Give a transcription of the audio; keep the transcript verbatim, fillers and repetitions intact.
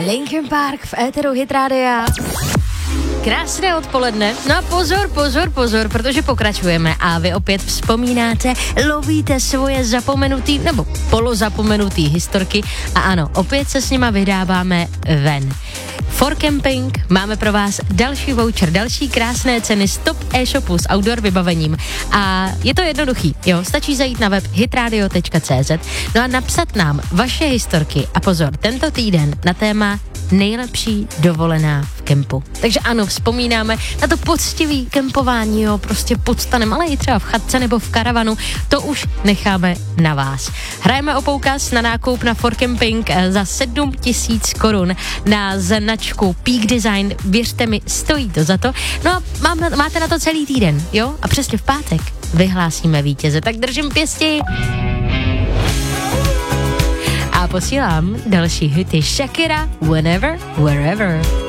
Linkin Park v éteru Hit Rádia. Krásné odpoledne. No a pozor, pozor, pozor, protože pokračujeme a vy opět vzpomínáte, lovíte svoje zapomenutý nebo polozapomenutý historky a ano, opět se s nima vydáváme ven. For Camping máme pro vás další voucher, další krásné ceny z top e-shopu s outdoor vybavením a je to jednoduchý, jo, stačí zajít na web hitradio tečka cé zet, no a napsat nám vaše historky a pozor, tento týden na téma nejlepší dovolená v kempu. Takže ano, vzpomínáme na to poctivý kempování, jo, prostě pod stanem, ale i třeba v chatce nebo v karavanu, to už necháme na vás. Hrajeme o poukaz na nákup na For Camping za sedm tisíc korun na značku Peak Design, věřte mi, stojí to za to. No a máme, máte na to celý týden, jo, a přesně v pátek vyhlásíme vítěze, tak držím pěsti. A posílám další hity Shakira, Whenever, Wherever.